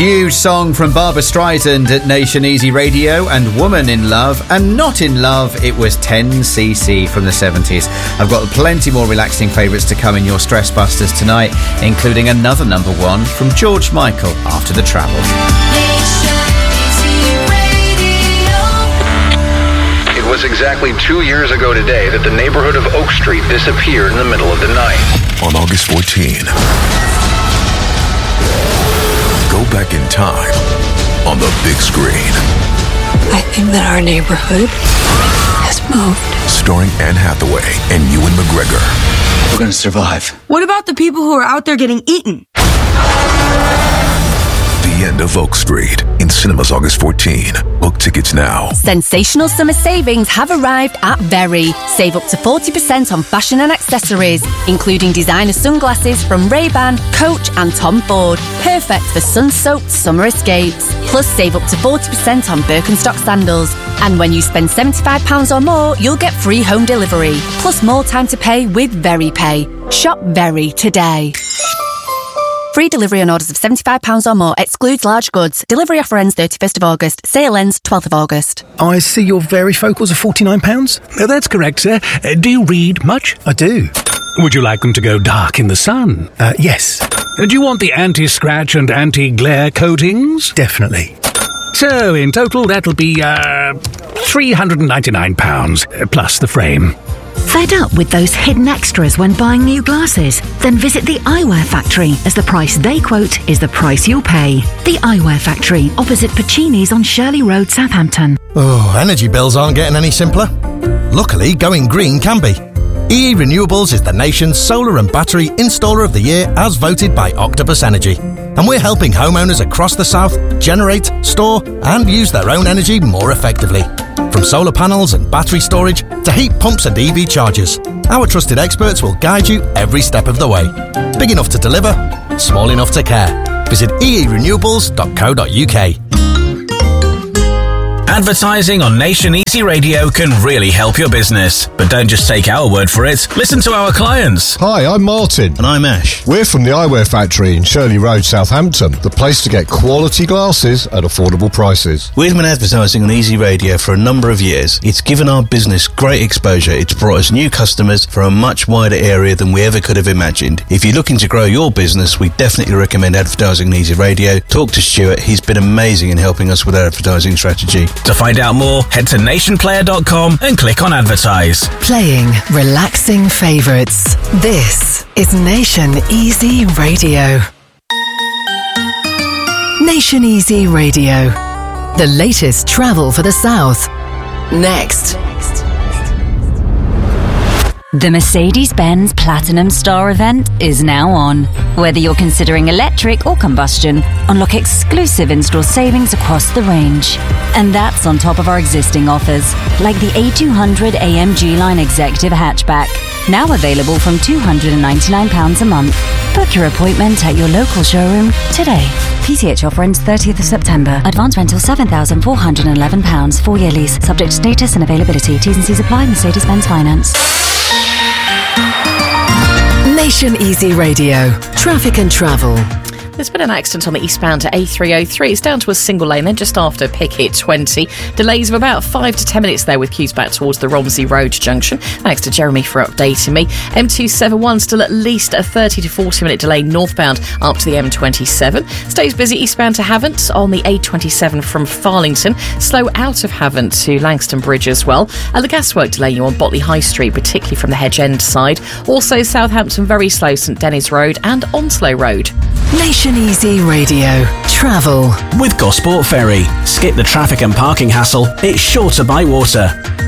Huge song from Barbra Streisand at Nation Easy Radio, and Woman in Love and Not in Love, it was 10cc from the 70s. I've got plenty more relaxing favourites to come in your Stress Busters tonight, including another number one from George Michael, After the Travel. It was exactly 2 years ago today that the neighborhood of Oak Street disappeared in the middle of the night. On August 14, go back in time on the big screen. I think that our neighborhood has moved. Starring Anne Hathaway and Ewan McGregor. We're gonna survive. What about the people who are out there getting eaten? The End of Oak Street in cinemas August 14. Book tickets now. Sensational summer savings have arrived at Very. Save up to 40% on fashion and accessories, including designer sunglasses from Ray-Ban, Coach and Tom Ford. Perfect for sun-soaked summer escapes. Plus, save up to 40% on Birkenstock sandals. And when you spend £75 or more, you'll get free home delivery. Plus more time to pay with Very Pay. Shop Very today. Free delivery on orders of £75 or more. Excludes large goods. Delivery offer ends 31st of August. Sale ends 12th of August. I see your varifocals are £49. That's correct, sir. Do you read much? I do. Would you like them to go dark in the sun? Yes. Do you want the anti-scratch and anti-glare coatings? Definitely. So, in total, that'll be £399, plus the frame. Fed up with those hidden extras when buying new glasses? Then visit the Eyewear Factory, as the price they quote is the price you'll pay. The Eyewear Factory, opposite Pacini's on Shirley Road, Southampton. Oh, energy bills aren't getting any simpler. Luckily, going green can be. EE Renewables is the nation's solar and battery installer of the year as voted by Octopus Energy. And we're helping homeowners across the south generate, store and use their own energy more effectively. From solar panels and battery storage to heat pumps and EV chargers, our trusted experts will guide you every step of the way. Big enough to deliver, small enough to care. Visit eerenewables.co.uk. Advertising on Nation Easy Radio can really help your business. But don't just take our word for it. Listen to our clients. Hi, I'm Martin. And I'm Ash. We're from the Eyewear Factory in Shirley Road, Southampton. The place to get quality glasses at affordable prices. We've been advertising on Easy Radio for a number of years. It's given our business great exposure. It's brought us new customers from a much wider area than we ever could have imagined. If you're looking to grow your business, we definitely recommend advertising on Easy Radio. Talk to Stuart. He's been amazing in helping us with our advertising strategy. To find out more, head to nationplayer.com and click on advertise. Playing relaxing favourites. This is Nation Easy Radio. Nation Easy Radio. The latest travel for the South. Next. The Mercedes-Benz Platinum Star event is now on. Whether you're considering electric or combustion, unlock exclusive in-store savings across the range. And that's on top of our existing offers, like the A200 AMG Line Executive Hatchback, now available from £299 a month. Book your appointment at your local showroom today. PCH offer ends 30th of September. Advance rental £7,411. 4-year lease. Subject to status and availability. T's and C's apply. Mercedes-Benz Finance. Nation Easy Radio. Traffic and travel. There's been an accident on the eastbound to A303. It's down to a single lane then just after Picket 20. Delays of about 5 to 10 minutes there with queues back towards the Romsey Road junction. Thanks to Jeremy for updating me. M271 still at least a 30 to 40 minute delay northbound up to the M27. Stays busy eastbound to Havant on the A27 from Farlington. Slow out of Havant to Langston Bridge as well. And the gaswork delaying you on Botley High Street, particularly from the Hedge End side. Also Southampton very slow, St Denis Road and Onslow Road. Nation Easy Radio. Travel. With Gosport Ferry. Skip the traffic and parking hassle. It's shorter by water.